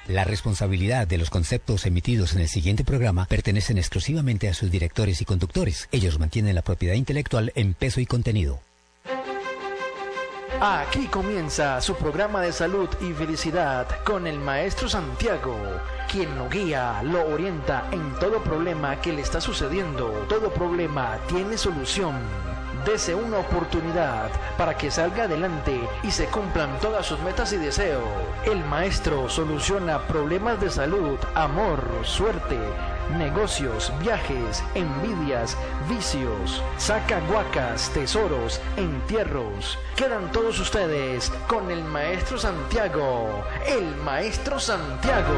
La responsabilidad de los conceptos emitidos en el siguiente programa pertenecen exclusivamente a sus directores y conductores. Ellos mantienen la propiedad intelectual en peso y contenido. Aquí comienza su programa de salud y felicidad con el maestro Santiago, quien lo guía, lo orienta en todo problema que le está sucediendo. Todo problema tiene solución. Dese una oportunidad para que salga adelante y se cumplan todas sus metas y deseos. El maestro soluciona problemas de salud, amor, suerte, negocios, viajes, envidias, vicios, saca guacas, tesoros, entierros. Quedan todos ustedes con el maestro Santiago. El maestro Santiago.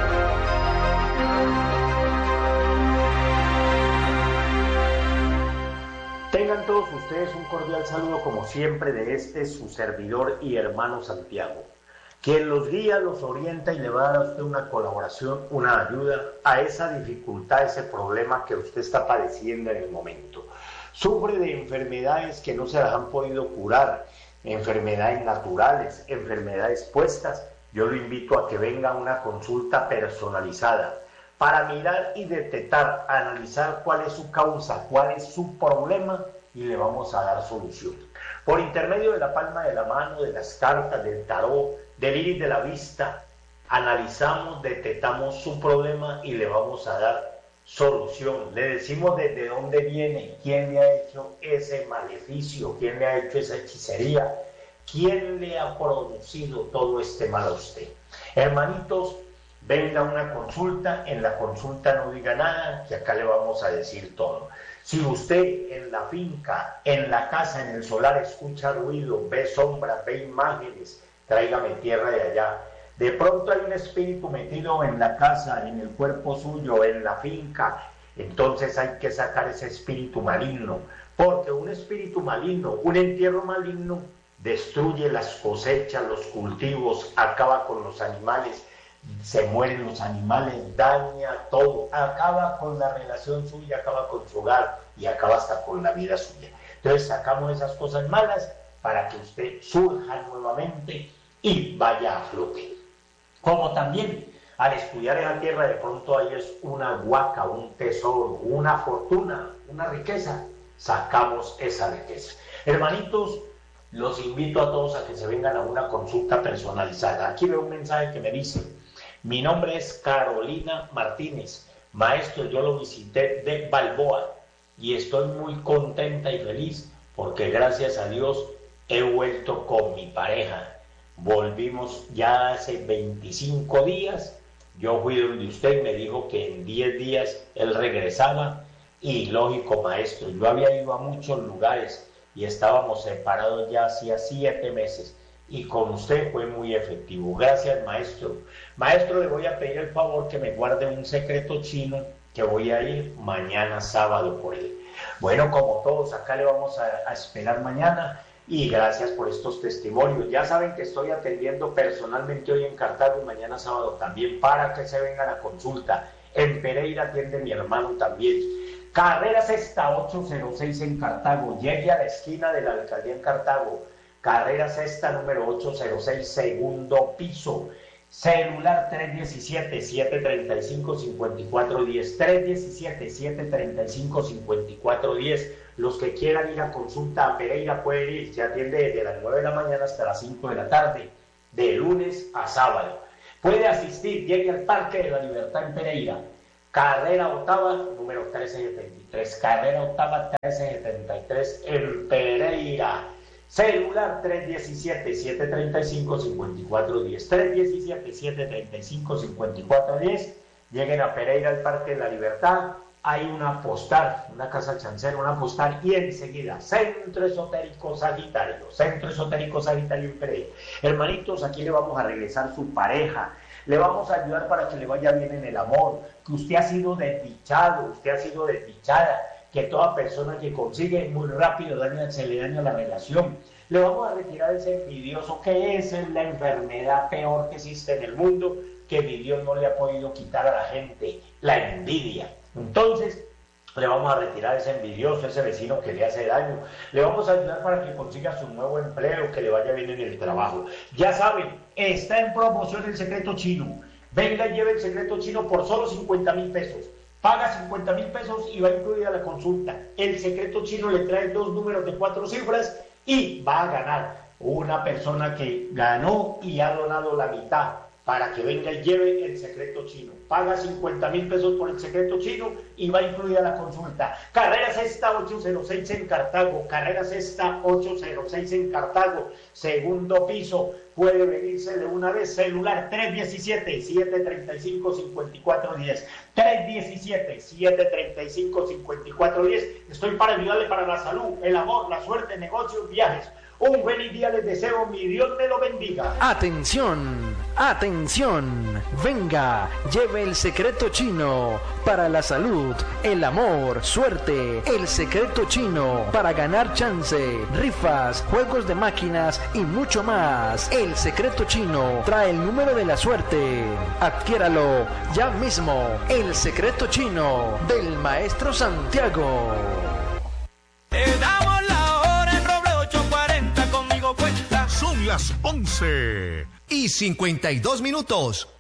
Tengan todos ustedes un cordial saludo como siempre de su servidor y hermano Santiago, quien los guía, los orienta y le va a dar a usted una colaboración, una ayuda a esa dificultad, ese problema que usted está padeciendo en el momento. Sufre de enfermedades que no se las han podido curar, enfermedades naturales, enfermedades puestas. Yo lo invito a que venga a una consulta personalizada para mirar y detectar, analizar cuál es su causa, cuál es su problema y le vamos a dar solución. Por intermedio de la palma de la mano, de las cartas, del tarot, del iris de la vista, analizamos, detectamos su problema y le vamos a dar solución. Le decimos desde dónde viene, quién le ha hecho ese maleficio, quién le ha hecho esa hechicería, quién le ha producido todo este mal a usted. Hermanitos, venga a una consulta, en la consulta no diga nada, que acá le vamos a decir todo. Si usted en la finca, en la casa, en el solar escucha ruido, ve sombras, ve imágenes, tráigame tierra de allá. De pronto hay un espíritu metido en la casa, en el cuerpo suyo, en la finca, entonces hay que sacar ese espíritu maligno, porque un espíritu maligno, un entierro maligno, destruye las cosechas, los cultivos, acaba con los animales, se mueren los animales, daña todo, acaba con la relación suya, acaba con su hogar y acaba hasta con la vida suya. Entonces sacamos esas cosas malas para que usted surja nuevamente y vaya a flote. Como también al estudiar en la tierra de pronto ahí es una huaca, un tesoro, una fortuna, una riqueza, sacamos esa riqueza. Hermanitos, los invito a todos a que se vengan a una consulta personalizada. Aquí veo un mensaje que me dice: mi nombre es Carolina Martínez, maestro, yo lo visité de Balboa y estoy muy contenta y feliz porque gracias a Dios he vuelto con mi pareja. Volvimos ya hace 25 días, yo fui donde usted y me dijo que en 10 días él regresaba y lógico, maestro, yo había ido a muchos lugares y estábamos separados ya hacía 7 meses. Y con usted fue muy efectivo. Gracias, maestro. Maestro, le voy a pedir el favor que me guarde un secreto chino, que voy a ir mañana sábado por él. Bueno, como todos, acá le vamos a esperar mañana y gracias por estos testimonios. Ya saben que estoy atendiendo personalmente hoy en Cartago y mañana sábado también para que se vengan a consulta. En Pereira atiende mi hermano también. Carrera Sexta 806 en Cartago. Llegue a la esquina de la alcaldía en Cartago. Carrera Sexta número 806, segundo piso. Celular 317-735-5410. 317-735-5410. Los que quieran ir a consulta a Pereira pueden ir. Se atiende desde las 9 de la mañana hasta las 5 de la tarde, de lunes a sábado. Puede asistir, llegue al Parque de la Libertad en Pereira. Carrera Octava número 1373. Carrera Octava 1373 en Pereira. Celular 317-735-5410. 317-735-5410. Lleguen a Pereira al Parque de la Libertad. Hay una postal, una casa chancera, una postal y enseguida Centro Esotérico Sagitario. Centro Esotérico Sagitario en Pereira. Hermanitos, aquí le vamos a regresar su pareja. Le vamos a ayudar para que le vaya bien en el amor. Que usted ha sido desdichado, usted ha sido desdichada. Que toda persona que consigue muy rápido se le daña la relación. Le vamos a retirar ese envidioso, que es la enfermedad peor que existe en el mundo, que mi Dios no le ha podido quitar a la gente, la envidia. Entonces, le vamos a retirar ese envidioso, ese vecino que le hace daño. Le vamos a ayudar para que consiga su nuevo empleo, que le vaya bien en el trabajo. Ya saben, está en promoción el secreto chino. Venga y lleve el secreto chino por solo 50.000 pesos. Paga 50.000 pesos y va incluida la consulta. El secreto chino le trae 2 números de 4 cifras y va a ganar una persona que ganó y ha donado la mitad para que venga y lleve el secreto chino. Paga 50.000 pesos por el secreto chino y va incluida la consulta. Carrera Sexta 806 en Cartago. Carrera Sexta 806 en Cartago. Segundo piso. Puede venirse de una vez. Celular 317-735-5410. 317-735-5410. Estoy para ayudarle para la salud, el amor, la suerte, negocios, viajes. Un feliz día les deseo, mi Dios me lo bendiga. Atención, atención, venga, lleve el secreto chino para la salud, el amor, suerte, el secreto chino para ganar chance, rifas, juegos de máquinas y mucho más. El secreto chino trae el número de la suerte. Adquiéralo ya mismo. El secreto chino del Maestro Santiago. Son las 11:52.